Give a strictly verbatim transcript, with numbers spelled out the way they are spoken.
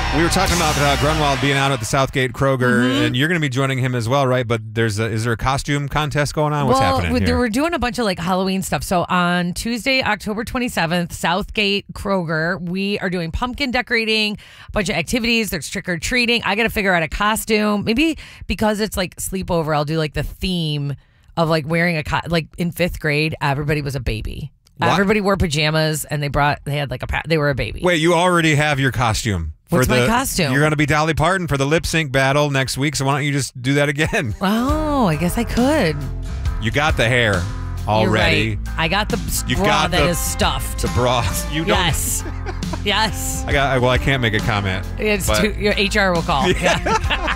We were talking about uh, Grunwald being out at the Southgate Kroger, Mm-hmm. and you're going to be joining him as well, right? But there's a, is there a costume contest going on? What's well, happening we- here? we're doing a bunch of like Halloween stuff. So on Tuesday, October twenty-seventh, Southgate Kroger, we are doing pumpkin decorating, a bunch of activities. There's trick or treating. I got to figure out a costume. Maybe because it's like sleepover, I'll do like the theme of like wearing a co- like in fifth grade, everybody was a baby. What? Everybody wore pajamas, and they brought they had like a pa- they were a baby. Wait, you already have your costume. What's for my the, costume? You're going to be Dolly Parton for the lip sync battle next week, so why don't you just do that again? Oh, I guess I could. You got the hair already. You're right. I got the You bra got that the- is stuffed. The bra. You don't. Yes. Yes. I got. Well, I can't make a comment. It's but- too, your H R will call. Yeah.